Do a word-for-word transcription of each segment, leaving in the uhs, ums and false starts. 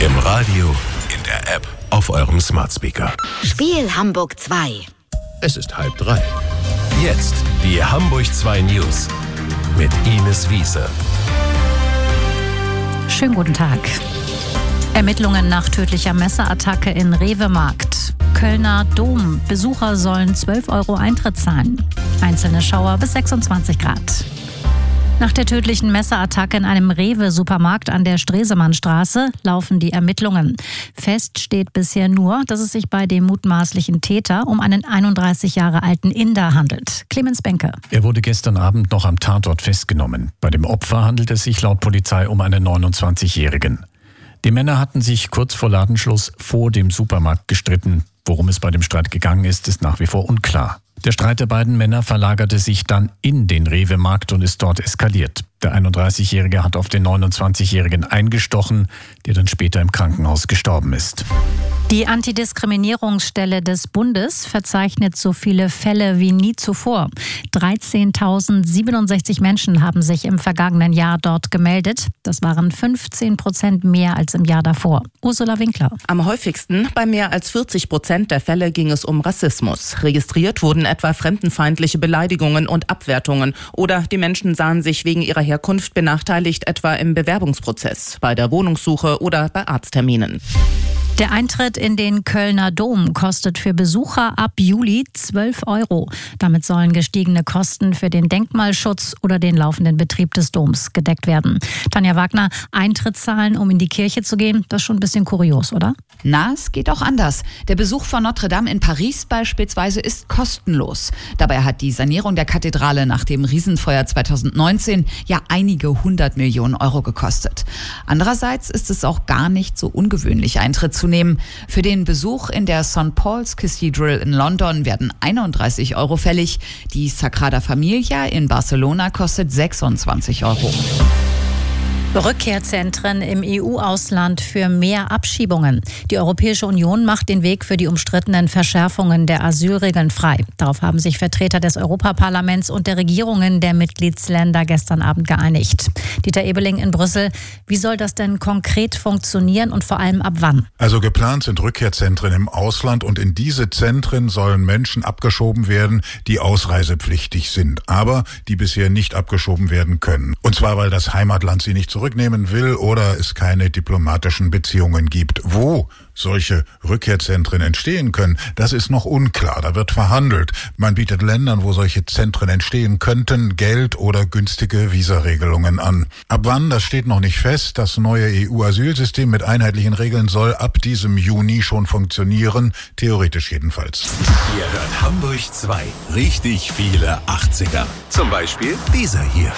Im Radio, in der App, auf eurem Smart Speaker. Spiel Hamburg zwei. Es ist halb drei. Jetzt die Hamburg zwei News mit Ines Wiese. Schönen guten Tag. Ermittlungen nach tödlicher Messerattacke in Rewe-Markt. Kölner Dom. Besucher sollen zwölf Euro Eintritt zahlen. Einzelne Schauer bis sechsundzwanzig Grad. Nach der tödlichen Messerattacke in einem Rewe-Supermarkt an der Stresemannstraße laufen die Ermittlungen. Fest steht bisher nur, dass es sich bei dem mutmaßlichen Täter um einen einunddreißig Jahre alten Inder handelt. Clemens Benke. Er wurde gestern Abend noch am Tatort festgenommen. Bei dem Opfer handelt es sich laut Polizei um einen neunundzwanzigjährigen. Die Männer hatten sich kurz vor Ladenschluss vor dem Supermarkt gestritten. Worum es bei dem Streit gegangen ist, ist nach wie vor unklar. Der Streit der beiden Männer verlagerte sich dann in den Rewe-Markt und ist dort eskaliert. Der einunddreißigjährige hat auf den neunundzwanzigjährigen eingestochen, der dann später im Krankenhaus gestorben ist. Die Antidiskriminierungsstelle des Bundes verzeichnet so viele Fälle wie nie zuvor. dreizehntausendsiebenundsechzig Menschen haben sich im vergangenen Jahr dort gemeldet. Das waren fünfzehn Prozent mehr als im Jahr davor. Ursula Winkler. Am häufigsten, bei mehr als vierzig Prozent der Fälle, ging es um Rassismus. Registriert wurden etwa fremdenfeindliche Beleidigungen und Abwertungen. Oder die Menschen sahen sich wegen ihrer Herkunft benachteiligt, etwa im Bewerbungsprozess, bei der Wohnungssuche oder bei Arztterminen. Der Eintritt in den Kölner Dom kostet für Besucher ab Juli zwölf Euro. Damit sollen gestiegene Kosten für den Denkmalschutz oder den laufenden Betrieb des Doms gedeckt werden. Tanja Wagner, Eintritt zahlen, um in die Kirche zu gehen, das ist schon ein bisschen kurios, oder? Na, es geht auch anders. Der Besuch von Notre Dame in Paris beispielsweise ist kostenlos. Dabei hat die Sanierung der Kathedrale nach dem Riesenfeuer zweitausendneunzehn ja einige hundert Millionen Euro gekostet. Andererseits ist es auch gar nicht so ungewöhnlich, Eintritt zu nehmen. Für den Besuch in der Saint Paul's Cathedral in London werden einunddreißig Euro fällig. Die Sagrada Familia in Barcelona kostet sechsundzwanzig Euro. Rückkehrzentren im E U-Ausland für mehr Abschiebungen. Die Europäische Union macht den Weg für die umstrittenen Verschärfungen der Asylregeln frei. Darauf haben sich Vertreter des Europaparlaments und der Regierungen der Mitgliedsländer gestern Abend geeinigt. Dieter Ebeling in Brüssel. Wie soll das denn konkret funktionieren und vor allem ab wann? Also geplant sind Rückkehrzentren im Ausland und in diese Zentren sollen Menschen abgeschoben werden, die ausreisepflichtig sind, aber die bisher nicht abgeschoben werden können. Und zwar, weil das Heimatland sie nicht zurücknehmen will oder es keine diplomatischen Beziehungen gibt. Wo solche Rückkehrzentren entstehen können, das ist noch unklar. Da wird verhandelt. Man bietet Ländern, wo solche Zentren entstehen könnten, Geld oder günstige Visaregelungen an. Ab wann, das steht noch nicht fest. Das neue E U-Asylsystem mit einheitlichen Regeln soll ab diesem Juni schon funktionieren, theoretisch jedenfalls. Ihr hört Hamburg zwei. Richtig viele achtziger. Zum Beispiel dieser hier.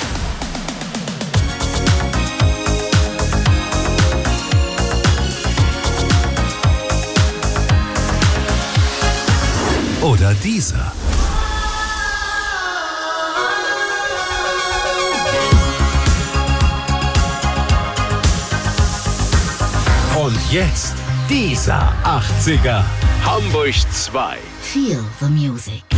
Oder dieser. Und jetzt dieser achtziger. Hamburg zwei. Feel the music.